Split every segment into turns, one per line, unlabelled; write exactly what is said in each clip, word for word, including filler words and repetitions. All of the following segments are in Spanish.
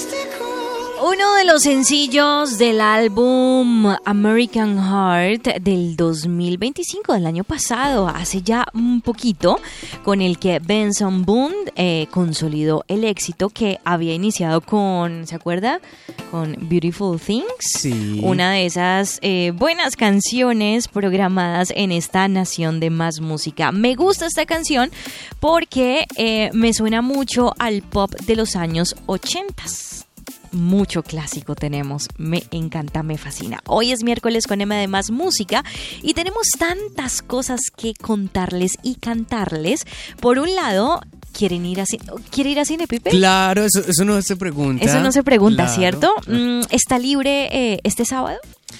Uno de los sencillos del álbum American Heart del dos mil veinticinco, del año pasado, hace ya un poquito, con el que Benson Boone eh, consolidó el éxito que había iniciado con, ¿se acuerda? Con Beautiful Things.
Sí.
Una de esas eh, buenas canciones programadas en esta nación de más música. Me gusta esta canción porque eh, me suena mucho al pop de los años ochenta. Mucho clásico tenemos, me encanta, me fascina. Hoy es miércoles con M de Más Música y tenemos tantas cosas que contarles y cantarles. Por un lado, ¿quieren ir a cine? ¿Quiere ir a cine, Pipe?
Claro, eso, eso no se pregunta.
Eso no se pregunta,
claro.
¿Cierto? Mm, ¿Está libre eh, este sábado?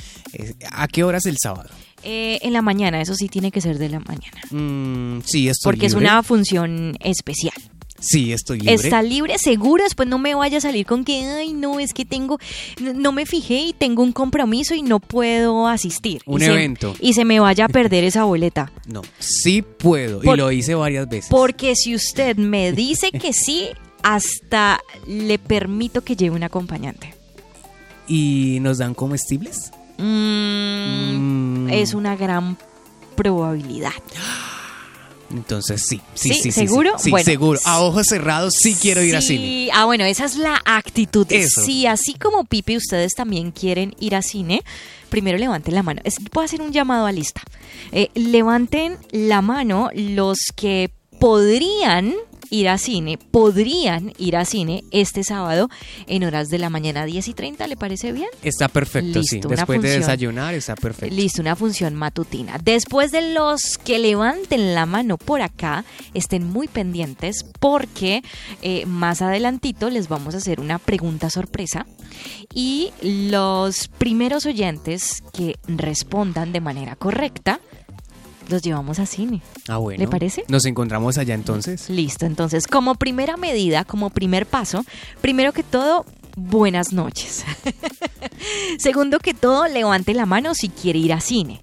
¿A qué horas el sábado?
Eh, en la mañana, eso sí tiene que ser de la mañana.
Mm, sí, estoy
Porque
libre.
es una función especial.
Sí, estoy libre.
Está libre, seguro, después no me vaya a salir con que, ay, no, es que tengo, no me fijé y tengo un compromiso y no puedo asistir.
Un
y
evento.
Se, y se me vaya a perder esa boleta.
No, sí puedo,
Por,
y lo hice varias veces.
Porque si usted me dice que sí, hasta le permito que lleve un acompañante.
¿Y nos dan comestibles?
Mm, mm. Es una gran probabilidad.
Entonces sí, sí, sí,
sí,
sí.
¿seguro?
Sí, sí
bueno,
seguro. A ojos cerrados sí quiero ir
sí.
a cine.
Ah, bueno, esa es la actitud.
Eso.
Sí, así como Pipe, ustedes también quieren ir a cine, primero levanten la mano. Es, puedo hacer un llamado a lista. Eh, levanten la mano los que podrían ir a cine, podrían ir a cine este sábado en horas de la mañana, diez y treinta, ¿le parece bien?
Está perfecto,
Listo,
sí.
una
Después de
función.
desayunar está perfecto.
Listo, una función matutina. Después de los que levanten la mano por acá, estén muy pendientes porque eh, más adelantito les vamos a hacer una pregunta sorpresa y los primeros oyentes que respondan de manera correcta los llevamos a cine.
Ah, bueno.
¿Le parece?
Nos encontramos allá entonces.
Listo, entonces como primera medida, como primer paso, primero que todo, buenas noches. Segundo que todo, levante la mano si quiere ir a cine.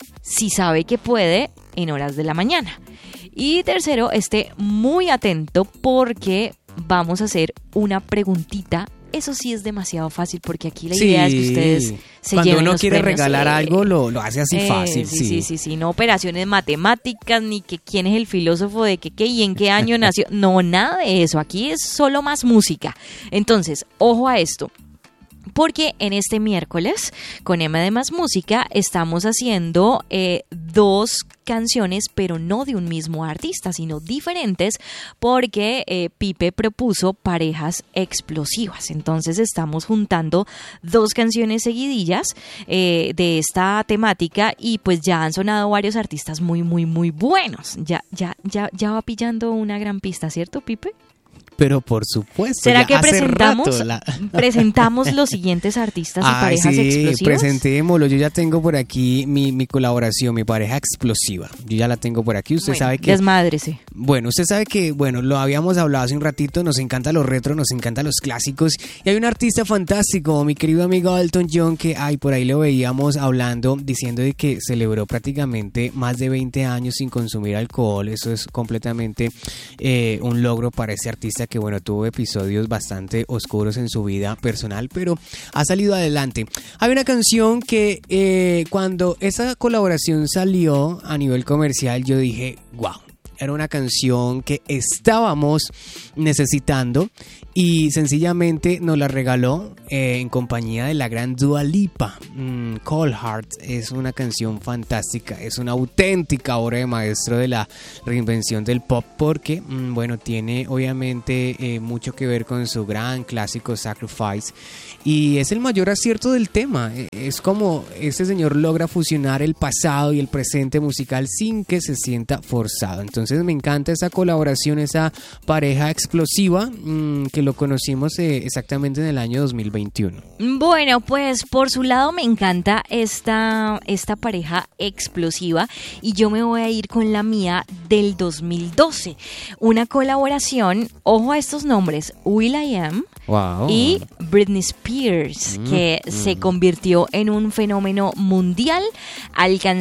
Si sabe que puede, en horas de la mañana. Y tercero, esté muy atento porque vamos a hacer una preguntita. Eso sí es demasiado fácil porque aquí la
sí.
idea es que ustedes se
Cuando
lleven
uno
los
quiere
premios.
regalar
eh,
algo, lo, lo hace así
eh,
fácil.
Sí,
sí.
sí, sí, sí. No operaciones matemáticas, ni que quién es el filósofo de que qué y en qué año nació. No, nada de eso. Aquí es solo más música. Entonces, ojo a esto. Porque en este miércoles, con M de Más Música, estamos haciendo eh, dos canciones, pero no de un mismo artista, sino diferentes, porque eh, Pipe propuso parejas explosivas. Entonces estamos juntando dos canciones seguidillas eh, de esta temática y pues ya han sonado varios artistas muy, muy, muy buenos. Ya, ya, ya, ya va pillando una gran pista, ¿cierto, Pipe?
Pero por supuesto.
¿Será que
hace
presentamos
la...
presentamos los siguientes artistas y
Ay,
parejas
sí,
explosivas?
Presentémoslo. Yo ya tengo por aquí mi, mi colaboración, mi pareja explosiva. Yo ya la tengo por aquí. Usted
bueno,
sabe que...
Desmádrese.
Bueno, usted sabe que, bueno, lo habíamos hablado hace un ratito, nos encanta los retro, nos encantan los clásicos. Y hay un artista fantástico, mi querido amigo Elton John, que ay, por ahí lo veíamos hablando, diciendo de que celebró prácticamente más de veinte años sin consumir alcohol. Eso es completamente eh, un logro para ese artista que, bueno, tuvo episodios bastante oscuros en su vida personal, pero ha salido adelante. Hay una canción que eh, cuando esa colaboración salió a nivel comercial, yo dije, wow. Era una canción que estábamos necesitando y sencillamente nos la regaló eh, en compañía de la gran Dua Lipa. Mm, Cold Heart es una canción fantástica, es una auténtica obra de maestro de la reinvención del pop porque, mm, bueno, tiene obviamente eh, mucho que ver con su gran clásico Sacrifice y es el mayor acierto del tema. Es como este señor logra fusionar el pasado y el presente musical sin que se sienta forzado. Entonces me encanta esa colaboración, esa pareja explosiva mmm, que lo conocimos eh, exactamente en el año dos mil veintiuno.
Bueno, pues por su lado me encanta esta, esta pareja explosiva y yo me voy a ir con la mía del dos mil doce. Una colaboración, ojo a estos nombres, will.i.am
wow.
y Britney Spears, mm, que mm. se convirtió en un fenómeno mundial, alcanzando